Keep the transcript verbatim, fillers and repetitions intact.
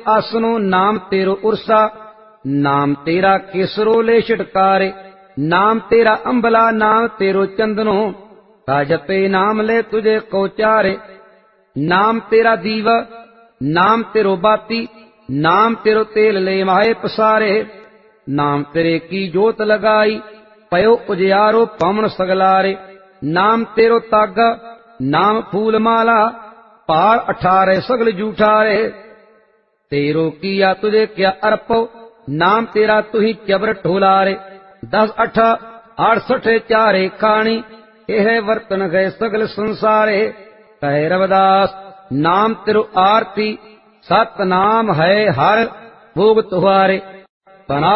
आसनो नाम तेरो उर्सा, नाम तेरा केसरो ले छिटकारे, नाम तेरा अंबला नाम तेरो चंदनो, का जपे नाम ले तुझे कौचारे। नाम तेरा दीवा, नाम तेरो बाती, नाम तेरो तेल ले माए पसारे, नाम तेरे की जोत लगाई, पयो उजियारो पवन सगलारे। नाम तेरो तागा, नाम फूल माला, पहाड़ अठारे सगल जूठारे। तेरो किया तुझे क्या अर्पो, नाम तेरा तुही क्यबर ठोलारे। दस अठ अड़सठ चारे खाणी, यह वर्तन गए सगल संसारे। कहे रविदास नाम तेरो आरती, सत नाम है हर भोग तुहारे।